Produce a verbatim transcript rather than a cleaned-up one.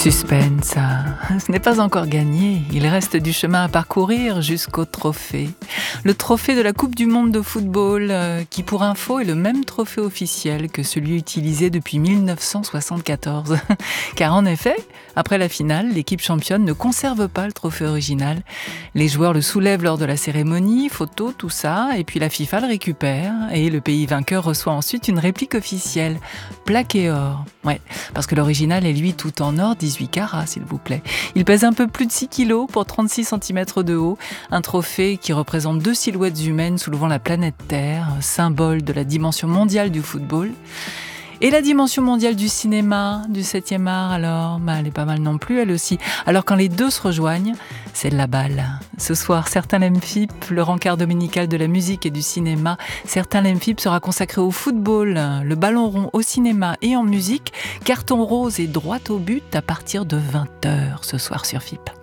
Suspense, ce n'est pas encore gagné. Il reste du chemin à parcourir jusqu'au trophée. Le trophée de la Coupe du Monde de football, euh, qui pour info est le même trophée officiel que celui utilisé depuis mille neuf cent soixante-quatorze. Car en effet, après la finale, l'équipe championne ne conserve pas le trophée original. Les joueurs le soulèvent lors de la cérémonie, photos, tout ça, et puis la FIFA le récupère, et le pays vainqueur reçoit ensuite une réplique officielle, plaquée or. Ouais, parce que l'original est lui tout en or, dix-huit carats s'il vous plaît. Il pèse un peu plus de six kilos pour trente-six centimètres de haut, un trophée qui représente deux silhouettes humaines soulevant la planète Terre, symbole de la dimension mondiale du football. Et la dimension mondiale du cinéma, du septième art, alors, bah, elle est pas mal non plus, elle aussi. Alors quand les deux se rejoignent, c'est de la balle. Ce soir, certains l'M F I P, le rencard dominical de la musique et du cinéma, certains l'M F I P sera consacré au football, le ballon rond au cinéma et en musique, carton rose et droit au but à partir de vingt heures ce soir sur F I P.